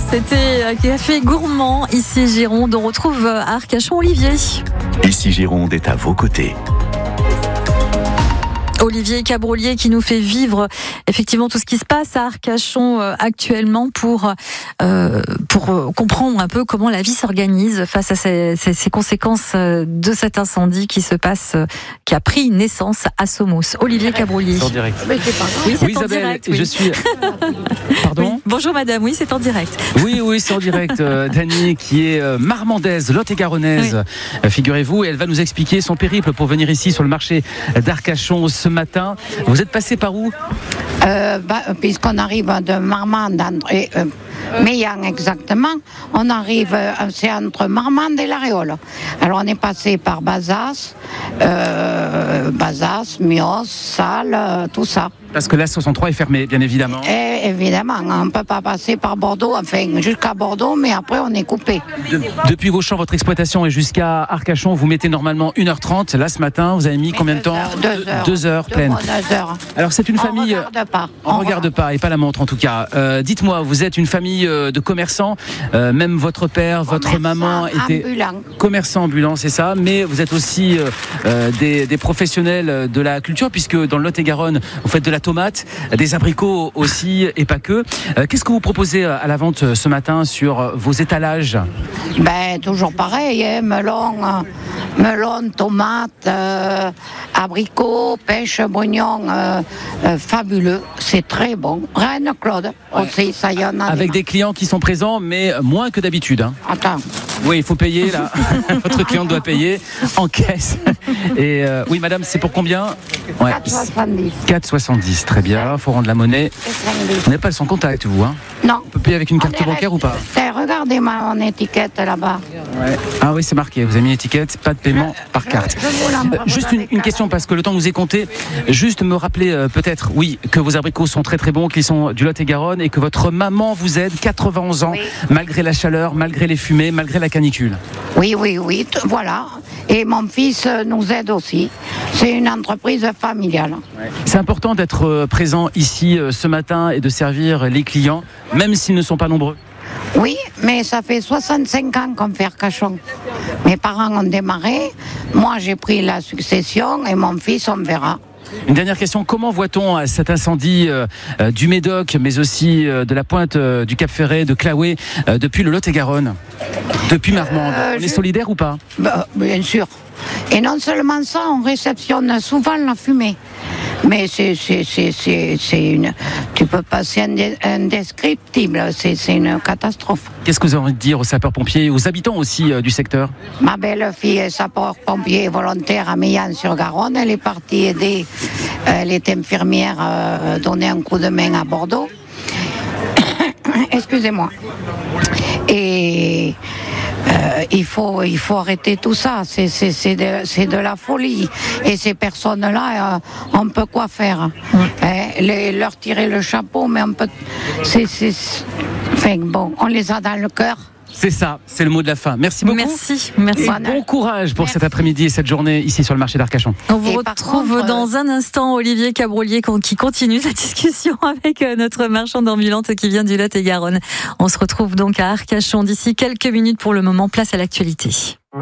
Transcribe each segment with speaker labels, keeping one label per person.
Speaker 1: C'était Café Gourmand, ici Gironde. On retrouve à Arcachon Olivier.
Speaker 2: Ici Gironde est à vos côtés.
Speaker 1: Olivier Cabrolier qui nous fait vivre effectivement tout ce qui se passe à Arcachon actuellement pour comprendre un peu comment la vie s'organise face à ces conséquences de cet incendie qui se passe, qui a pris naissance à Somos. Olivier Cabrolier.
Speaker 3: C'est en direct.
Speaker 1: Oui, c'est en
Speaker 3: Isabelle,
Speaker 1: direct. Oui.
Speaker 3: je suis. Pardon.
Speaker 1: Oui. Bonjour madame, oui, c'est en direct.
Speaker 3: Oui, c'est en direct. Dany, qui est marmandaise, lot-et-garonnaise, figurez-vous, et elle va nous expliquer son périple pour venir ici sur le marché d'Arcachon ce matin. Vous êtes passé par où ?
Speaker 4: Puisqu'on arrive de Marmande, Meillan exactement, on arrive, c'est entre Marmande et l'Aréole. Alors on est passé par Bazas, Mios, Salles, tout ça.
Speaker 3: Parce que l'A63 est fermée, bien évidemment.
Speaker 4: Et évidemment, on ne peut pas passer par Bordeaux, enfin jusqu'à Bordeaux, mais après on est coupé.
Speaker 3: Depuis vos champs, votre exploitation et jusqu'à Arcachon, vous mettez normalement 1h30. Là, ce matin, vous avez mis combien de temps ? 2 heures pleines.
Speaker 4: 2 heures.
Speaker 3: Alors c'est une famille...
Speaker 4: On
Speaker 3: regarde pas, et pas la montre en tout cas. Dites-moi, vous êtes une famille de commerçants, même votre père, votre maman étaient commerçants ambulants, c'est ça, mais vous êtes aussi des professionnels de la culture, puisque dans le Lot-et-Garonne, vous faites de la tomate, des abricots aussi, et pas que. Qu'est-ce que vous proposez à la vente ce matin sur vos étalages ?
Speaker 4: Toujours pareil, melon, tomate, abricots, pêche, brognon, fabuleux, c'est très bon. Reine Claude aussi, ça y en a.
Speaker 3: Avec des clients qui sont présents, mais moins que d'habitude. Hein.
Speaker 4: Attends.
Speaker 3: Oui, il faut payer là. Votre client doit payer en caisse. Et oui, madame, c'est pour combien ?
Speaker 4: 4,70.
Speaker 3: 4,70, très bien. Il faut rendre la monnaie. Vous n'avez pas son contact, vous, hein ?
Speaker 4: Non.
Speaker 3: On peut payer avec une carte bancaire ou pas ?
Speaker 4: Regardez mon étiquette là-bas.
Speaker 3: Ouais. Ah oui, c'est marqué. Vous avez mis une étiquette, pas de paiement par carte. Juste une question, parce que le temps nous est compté. Juste me rappeler peut-être, oui, que vos abricots sont très très bons, qu'ils sont du Lot-et-Garonne et que votre maman vous aide, 91 ans, malgré la chaleur, malgré les fumées, malgré la canicule.
Speaker 4: Oui, voilà. Et mon fils nous aide aussi. C'est une entreprise familiale.
Speaker 3: C'est important d'être présent ici ce matin et de servir les clients, même s'ils ne sont pas nombreux.
Speaker 4: Oui, mais ça fait 65 ans qu'on fait Arcachon. Mes parents ont démarré, moi j'ai pris la succession et mon fils, on verra.
Speaker 3: Une dernière question, comment voit-on cet incendie du Médoc, mais aussi de la pointe du Cap Ferret, de Claouet, depuis le Lot-et-Garonne, depuis Marmande ? On est solidaire ou pas ?
Speaker 4: Bien sûr. Et non seulement ça, on réceptionne souvent la fumée. Mais c'est une... Tu peux passer indescriptible, c'est une catastrophe.
Speaker 3: Qu'est-ce que vous avez envie de dire aux sapeurs-pompiers et aux habitants aussi du secteur ?
Speaker 4: Ma belle-fille est sapeur-pompier volontaire à Meillan-sur-Garonne. Elle est partie aider, elle est infirmière, donner un coup de main à Bordeaux. Excusez-moi. Et... il faut arrêter tout ça, c'est de la folie. Et ces personnes-là, on peut quoi faire ? Leur tirer le chapeau, mais on peut... Enfin bon, on les a dans le cœur.
Speaker 3: C'est ça, c'est le mot de la fin. Merci beaucoup.
Speaker 1: Merci.
Speaker 3: Et bon courage pour cet après-midi et cette journée ici sur le marché d'Arcachon.
Speaker 1: On vous retrouve dans un instant, Olivier Cabrolier, qui continue sa discussion avec notre marchande ambulante qui vient du Lot-et-Garonne. On se retrouve donc à Arcachon d'ici quelques minutes. Pour le moment, place à l'actualité.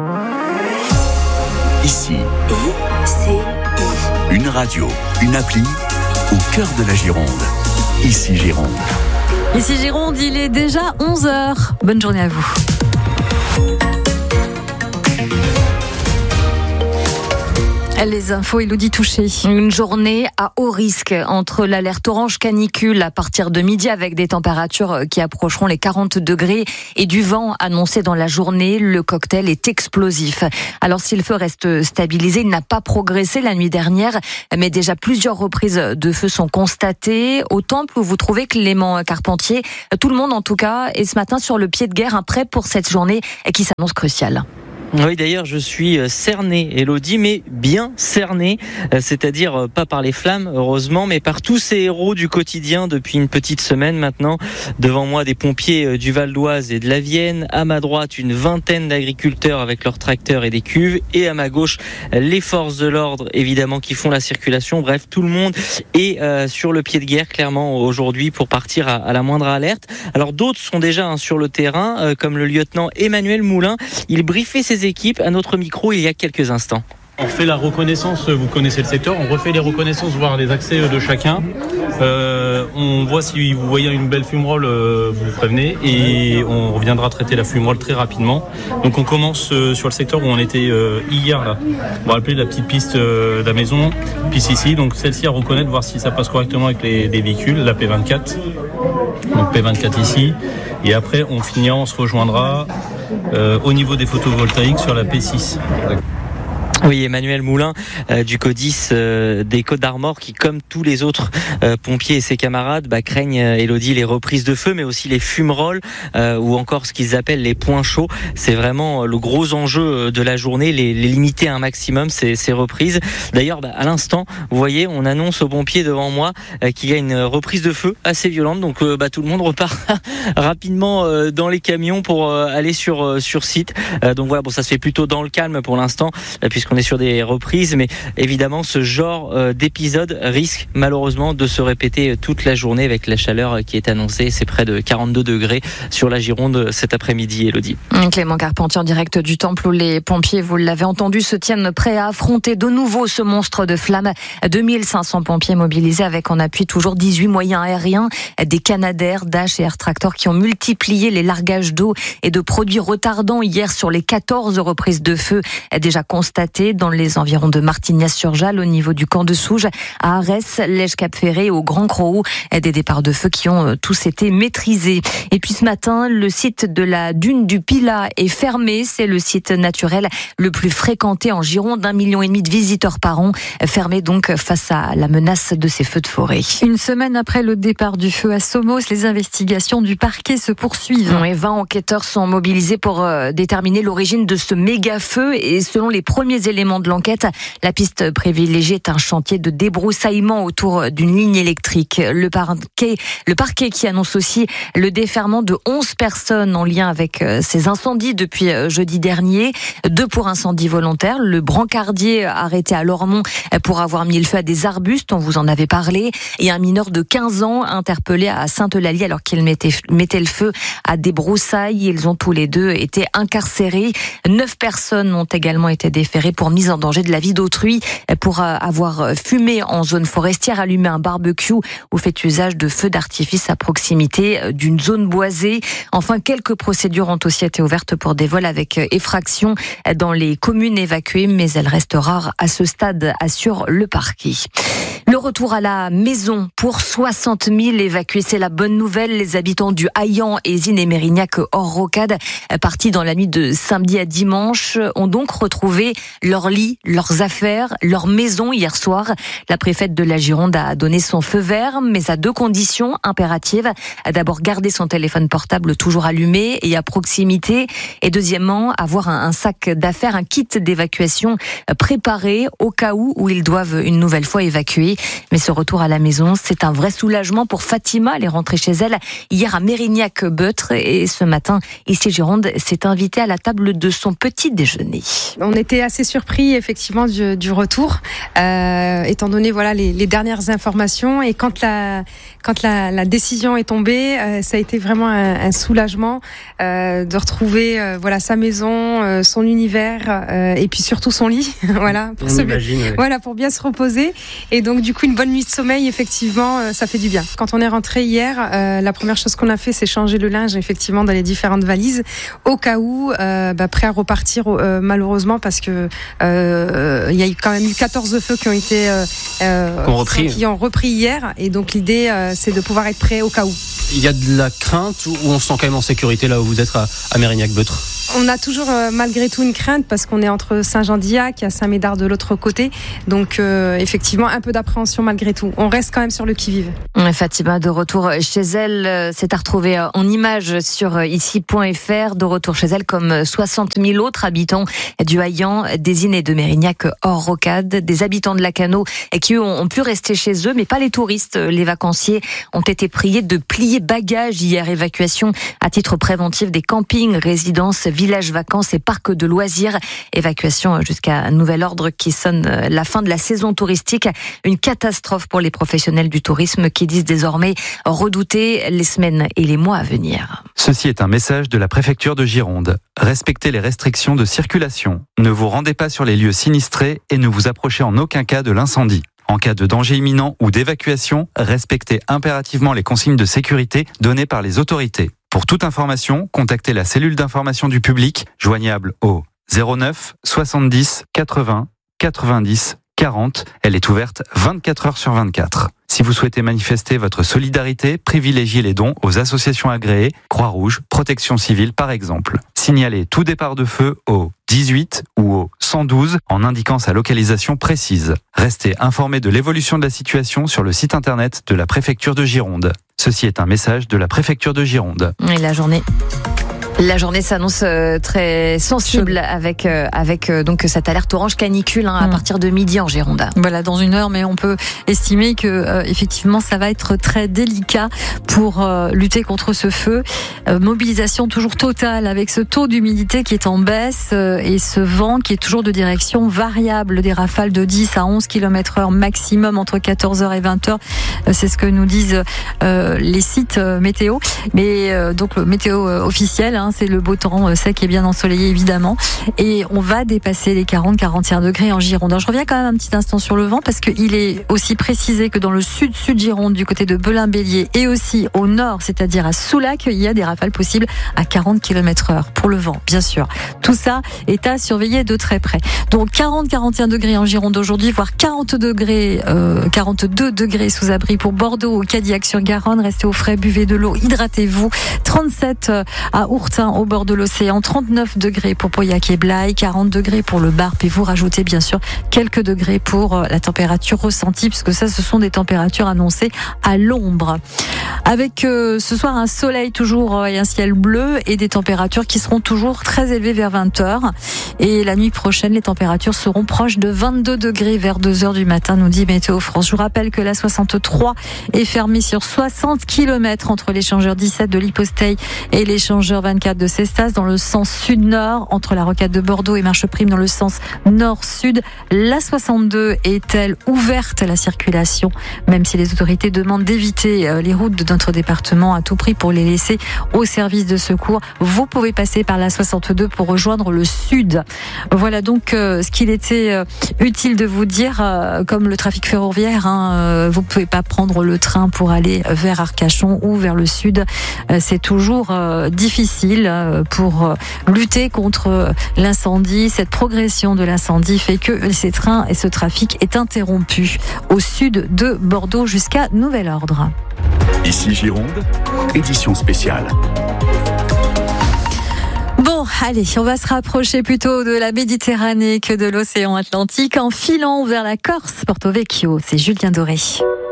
Speaker 2: Ici, une radio, une appli au cœur de la Gironde. Ici Gironde.
Speaker 1: Ici Gironde, il est déjà 11h. Bonne journée à vous. Les infos, Élodie Touché.
Speaker 5: Une journée à haut risque entre l'alerte orange canicule à partir de midi avec des températures qui approcheront les 40 degrés et du vent annoncé dans la journée. Le cocktail est explosif. Alors si le feu reste stabilisé, il n'a pas progressé la nuit dernière, mais déjà plusieurs reprises de feu sont constatées. Au temple où vous trouvez Clément Carpentier, tout le monde en tout cas est ce matin sur le pied de guerre, prêt pour cette journée qui s'annonce cruciale.
Speaker 6: Oui, d'ailleurs, je suis cerné, Elodie, mais bien cerné, c'est-à-dire pas par les flammes, heureusement, mais par tous ces héros du quotidien depuis une petite semaine maintenant. Devant moi, des pompiers du Val d'Oise et de la Vienne. À ma droite, une vingtaine d'agriculteurs avec leurs tracteurs et des cuves. Et à ma gauche, les forces de l'ordre, évidemment, qui font la circulation. Bref, tout le monde est sur le pied de guerre, clairement, aujourd'hui, pour partir à la moindre alerte. Alors, d'autres sont déjà sur le terrain, comme le lieutenant Emmanuel Moulin. Il briefait ses équipes à notre micro il y a quelques instants.
Speaker 7: On fait la reconnaissance, vous connaissez le secteur, on refait les reconnaissances, voir les accès de chacun. On voit si vous voyez une belle fumerole, vous prévenez et on reviendra traiter la fumerole très rapidement. Donc on commence sur le secteur où on était hier, là. On va appeler la petite piste de la maison, piste ici. Donc celle-ci à reconnaître, voir si ça passe correctement avec les véhicules, la P24. Donc P24 ici. Et après on finira, on se rejoindra au niveau des photovoltaïques sur la P6.
Speaker 6: Oui, Emmanuel Moulin du CODIS des Côtes d'Armor qui, comme tous les autres pompiers et ses camarades, craignent, Elodie, les reprises de feu, mais aussi les fumerolles ou encore ce qu'ils appellent les points chauds. C'est vraiment le gros enjeu de la journée, les limiter à un maximum, ces reprises. D'ailleurs, à l'instant, vous voyez, on annonce aux pompiers devant moi qu'il y a une reprise de feu assez violente. Donc tout le monde repart rapidement dans les camions pour aller sur site. Donc voilà, ça se fait plutôt dans le calme pour l'instant, puisqu'on est sur des reprises, mais évidemment ce genre d'épisode risque malheureusement de se répéter toute la journée avec la chaleur qui est annoncée. C'est près de 42 degrés sur la Gironde cet après-midi, Elodie.
Speaker 5: Clément Carpentier en direct du Temple où les pompiers, vous l'avez entendu, se tiennent prêts à affronter de nouveau ce monstre de flammes. 2500 pompiers mobilisés avec en appui toujours 18 moyens aériens, des Canadair, Dash et Air Tractor qui ont multiplié les largages d'eau et de produits retardants hier sur les 14 reprises de feu déjà constatées dans les environs de Martignas-sur-Jalles, au niveau du camp de Souge, à Arès, Lège-Cap-Ferré et au Grand Croix, des départs de feu qui ont tous été maîtrisés. Et puis ce matin, le site de la dune du Pilat est fermé. C'est le site naturel le plus fréquenté en Gironde, 1,5 million de visiteurs par an, fermé donc face à la menace de ces feux de forêt.
Speaker 1: Une semaine après le départ du feu à Somos, les investigations du parquet se poursuivent.
Speaker 5: Oui, 20 enquêteurs sont mobilisés pour déterminer l'origine de ce méga feu et selon les premiers éléments de l'enquête, la piste privilégiée est un chantier de débroussaillement autour d'une ligne électrique. Le parquet qui annonce aussi le déferment de 11 personnes en lien avec ces incendies depuis jeudi dernier. 2 pour incendie volontaire. Le brancardier arrêté à Lormont pour avoir mis le feu à des arbustes, on vous en avait parlé, et un mineur de 15 ans interpellé à Sainte-Eulalie alors qu'il mettait le feu à des broussailles. Ils ont tous les deux été incarcérés. 9 personnes ont également été déférées pour mise en danger de la vie d'autrui, pour avoir fumé en zone forestière, allumé un barbecue ou fait usage de feux d'artifice à proximité d'une zone boisée. Enfin, quelques procédures ont aussi été ouvertes pour des vols avec effraction dans les communes évacuées, mais elles restent rares à ce stade, assure le parquet. Le retour à la maison pour 60 000 évacués, c'est la bonne nouvelle. Les habitants du Haillan, Ézine et Mérignac hors rocade, partis dans la nuit de samedi à dimanche, ont donc retrouvé leur lit, leurs affaires, leur maison hier soir. La préfète de la Gironde a donné son feu vert, mais à 2 conditions impératives. D'abord, garder son téléphone portable toujours allumé et à proximité. Et deuxièmement, avoir un sac d'affaires, un kit d'évacuation préparé au cas où ils doivent une nouvelle fois évacuer. Mais ce retour à la maison, c'est un vrai soulagement pour Fatima. Elle est rentrée chez elle hier à Mérignac-Beutre et ce matin, ici Gironde, s'est invitée à la table de son petit déjeuner.
Speaker 8: On était assez surpris effectivement du retour, étant donné les dernières informations, et quand la décision est tombée, ça a été vraiment un soulagement de retrouver sa maison, son univers et puis surtout son lit, pour bien se reposer. Et donc du coup une bonne nuit de sommeil, effectivement, ça fait du bien. Quand on est rentré hier, la première chose qu'on a fait, c'est changer le linge effectivement dans les différentes valises, au cas où, prêt à repartir malheureusement, parce que il y a quand même eu 14 feux qui ont été qui ont repris hier, et donc l'idée c'est de pouvoir être prêt au cas où.
Speaker 9: Il y a de la crainte ou on se sent quand même en sécurité là où vous êtes à Mérignac-Beutre?
Speaker 8: On a toujours malgré tout une crainte parce qu'on est entre Saint-Jean-d'Illac et Saint-Médard de l'autre côté. Donc effectivement un peu d'appréhension malgré tout. On reste quand même sur le qui-vive.
Speaker 5: Fatima de retour chez elle, c'est à retrouver en images sur ici.fr. De retour chez elle comme 60 000 autres habitants du Haillan, des Innes et de Mérignac hors rocade. Des habitants de Lacanau qui eux ont pu rester chez eux mais pas les touristes. Les vacanciers ont été priés de plier bagages hier. Évacuation à titre préventif des campings, résidences, villages vacances et parcs de loisirs. Évacuation jusqu'à nouvel ordre qui sonne la fin de la saison touristique. Une catastrophe pour les professionnels du tourisme qui disent désormais redouter les semaines et les mois à venir.
Speaker 9: Ceci est un message de la préfecture de Gironde. Respectez les restrictions de circulation. Ne vous rendez pas sur les lieux sinistrés et ne vous approchez en aucun cas de l'incendie. En cas de danger imminent ou d'évacuation, respectez impérativement les consignes de sécurité données par les autorités. Pour toute information, contactez la cellule d'information du public, joignable au 09 70 80 90 40. Elle est ouverte 24 heures sur 24. Si vous souhaitez manifester votre solidarité, privilégiez les dons aux associations agréées, Croix-Rouge, Protection Civile par exemple. Signalez tout départ de feu au 18 ou au 112 en indiquant sa localisation précise. Restez informés de l'évolution de la situation sur le site internet de la préfecture de Gironde. Ceci est un message de la préfecture de Gironde.
Speaker 5: Et la journée s'annonce très sensible avec donc cette alerte orange canicule à partir de midi en Gironde.
Speaker 1: Voilà, dans une heure, mais on peut estimer que effectivement ça va être très délicat pour lutter contre ce feu. Mobilisation toujours totale avec ce taux d'humidité qui est en baisse et ce vent qui est toujours de direction variable, des rafales de 10 à 11 km/h maximum entre 14h et 20h. C'est ce que nous disent les sites météo, mais donc le météo officiel. C'est le beau temps sec et bien ensoleillé évidemment, et on va dépasser les 40-41 degrés en Gironde. Alors, je reviens quand même un petit instant sur le vent parce qu'il est aussi précisé que dans le sud Gironde, du côté de Belin-Bélier et aussi au nord, c'est-à-dire à Soulac, il y a des rafales possibles à 40 km/h pour le vent, bien sûr. Tout ça est à surveiller de très près. Donc 40-41 degrés en Gironde aujourd'hui, voire 42 degrés sous abri pour Bordeaux, au Cadillac-sur-Garonne. Restez au frais, buvez de l'eau, hydratez-vous. 37 à Ourtin au bord de l'océan, 39 degrés pour Pauillac et Blaye, 40 degrés pour le Barp, et vous rajoutez bien sûr quelques degrés pour la température ressentie, puisque ça, ce sont des températures annoncées à l'ombre. Avec ce soir un soleil toujours et un ciel bleu et des températures qui seront toujours très élevées vers 20h. Et la nuit prochaine, les températures seront proches de 22 degrés vers 2h du matin, nous dit Météo France. Je vous rappelle que la 63 est fermée sur 60 km entre l'échangeur 17 de l'Hyposteil et l'échangeur 24 de Cestas dans le sens sud-nord, entre la rocade de Bordeaux et Marcheprime dans le sens nord-sud. La 62 est-elle ouverte à la circulation, même si les autorités demandent d'éviter les routes de notre département à tout prix pour les laisser au service de secours. Vous pouvez passer par la 62 pour rejoindre le sud. Voilà donc ce qu'il était utile de vous dire, comme le trafic ferroviaire, vous ne pouvez pas prendre le train pour aller vers Arcachon ou vers le sud. C'est toujours difficile pour lutter contre l'incendie. Cette progression de l'incendie fait que ces trains et ce trafic est interrompu au sud de Bordeaux jusqu'à nouvel ordre.
Speaker 2: Ici Gironde, édition spéciale.
Speaker 1: Bon, allez, on va se rapprocher plutôt de la Méditerranée que de l'océan Atlantique en filant vers la Corse, Porto Vecchio. C'est Julien Doré.